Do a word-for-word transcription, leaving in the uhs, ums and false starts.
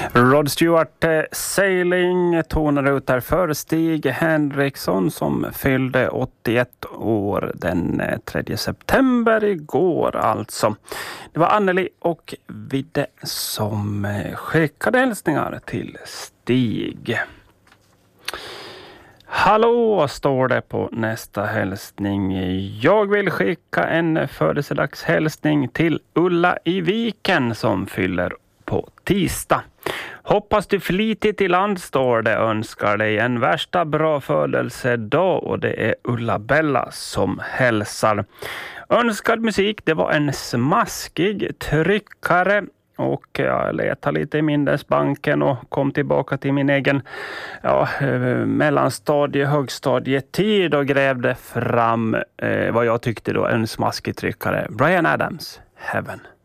Rod Stewart eh, Sailing tonar ut där för Stig Henriksson som fyllde åttioett år den eh, tredje september igår alltså. Det var Anneli och Vidde som eh, skickade hälsningar till Stig. Hallå, står det på nästa hälsning. Jag vill skicka en födelsedagshälsning till Ulla i Viken som fyller på tisdag. Hoppas du flitigt i land, står det, önskar dig en värsta bra födelsedag, och det är Ulla Bella som hälsar. Önskad musik, det var en smaskig tryckare. Och jag letade lite i minnesbanken och kom tillbaka till min egen ja, mellanstadie, högstadietid och grävde fram eh, vad jag tyckte då en smaskig tryckare. Bryan Adams, Heaven.